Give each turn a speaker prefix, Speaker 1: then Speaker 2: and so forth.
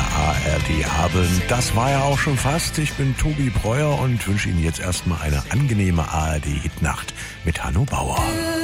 Speaker 1: ARD-Abend. Das war ja auch schon fast. Ich bin Tobi Breuer und wünsche Ihnen jetzt erstmal eine angenehme ARD-Hitnacht mit Hanno Bauer.